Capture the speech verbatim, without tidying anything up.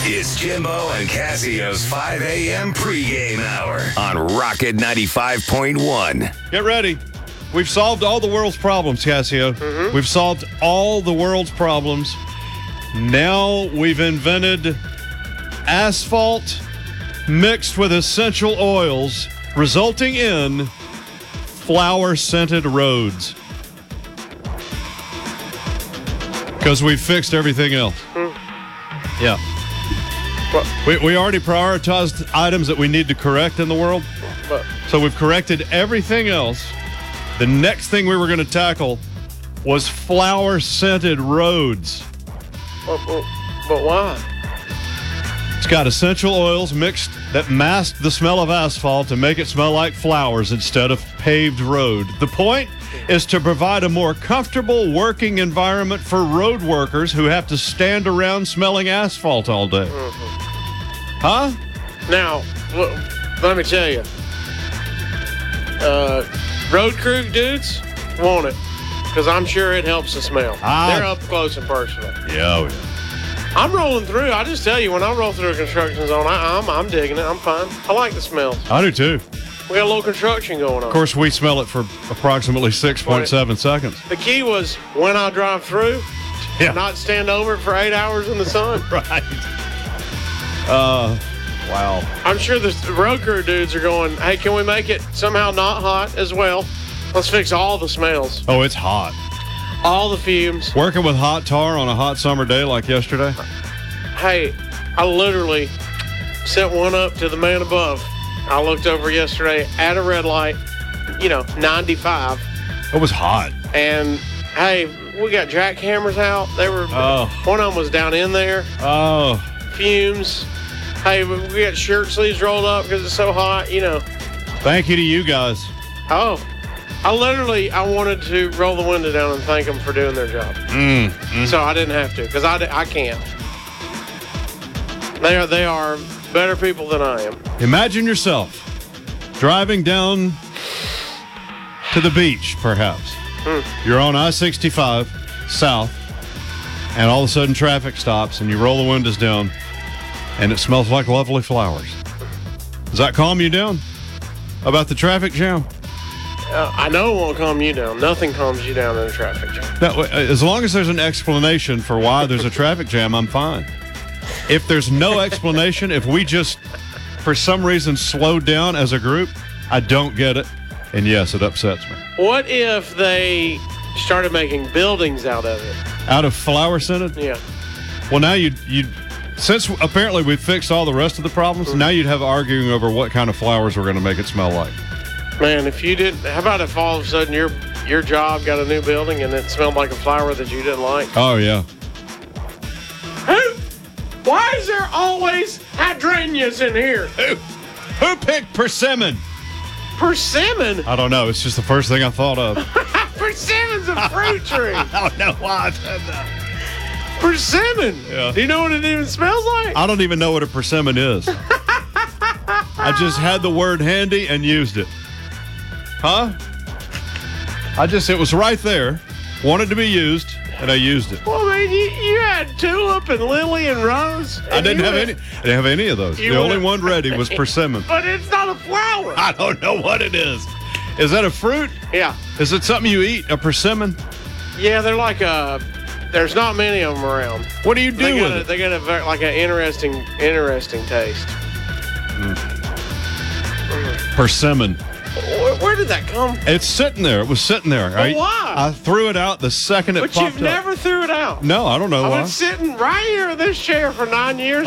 It's Jimbo and Cassio's five a.m. pregame hour on Rocket ninety-five point one. Get ready. We've solved all the world's problems, Cassio. Mm-hmm. We've solved all the world's problems. Now we've invented asphalt mixed with essential oils, resulting in flower-scented roads. Because we've fixed everything else. Mm. Yeah. What? We, we already prioritized items that we need to correct in the world. But, So we've corrected everything else. The next thing we were going to tackle was flower-scented roads. but, but, but why? It's got essential oils mixed that mask the smell of asphalt to make it smell like flowers instead of paved road. The point is to provide a more comfortable working environment for road workers who have to stand around smelling asphalt all day. Huh? Now, look, let me tell you. Uh, road crew dudes want it because I'm sure it helps the smell. Ah. They're up close and personal. Yeah, oh yeah. I'm rolling through. I just tell you, when I roll through a construction zone, I, I'm I'm digging it. I'm fine. I like the smell. I do too. We got a little construction going on. Of course, we smell it for approximately six point seven seconds. The key was when I drive through, Yeah. not stand over it for eight hours in the sun. Right. Uh, wow. I'm sure the road crew dudes are going, hey, can we make it somehow not hot as well? Let's fix all the smells, Oh, it's hot. all the fumes. Working with hot tar on a hot summer day like yesterday. Hey, I literally sent one up to the man above. I looked over yesterday at a red light, you know, ninety-five. It was hot. And, hey, we got jackhammers out. They were, Oh. one of them was down in there. Oh, Fumes. Hey, we we got shirt sleeves rolled up because it's so hot, you know. thank you to you guys. Oh, I literally, I wanted to roll the window down and thank them for doing their job. Mm, mm. So I didn't have to because I, I can't. They are, they are better people than I am. Imagine yourself driving down to the beach, perhaps. Hmm. You're on I sixty-five south, and all of a sudden traffic stops, and you roll the windows down, and it smells like lovely flowers. Does that calm you down about the traffic jam? Uh, I know it won't calm you down. Nothing calms you down in a traffic jam. No, as long as there's an explanation for why there's a traffic jam, I'm fine. If there's no explanation, if we just, for some reason, slowed down as a group, I don't get it. And yes, it upsets me. What if they started making buildings out of it? Out of flower scented? Yeah. Well, now you'd, you'd, since apparently we've fixed all the rest of the problems, now you'd have arguing over what kind of flowers we're going to make it smell like. Man, if you didn't, how about if all of a sudden your your job got a new building and it smelled like a flower that you didn't like? Oh, yeah. Who? Why is there always hydrangeas in here? Who, who picked persimmon? Persimmon? I don't know. It's just the first thing I thought of. Persimmon's a fruit tree. I don't know why I said that. Persimmon. Yeah. Do you know what it even smells like? I don't even know what a persimmon is. I just had the word handy and used it. Huh? I just, it was right there, wanted to be used, and I used it. Well, man, you, you had tulip and lily and rose. I and didn't you have went- any. I didn't have any of those. You The only went- one ready was persimmon. But it's not a flower. I don't know what it is. Is that a fruit? Yeah. Is it something you eat? A persimmon? Yeah, they're like a, there's not many of them around. What do you do They with got a, it? they got a very, like an interesting, interesting taste. Persimmon. Where, where did that come from? It's sitting there. It was sitting there. I, why? I threw it out the second it But popped you've up. never threw it out. No, I don't know I've why. been sitting right here in this chair for nine years.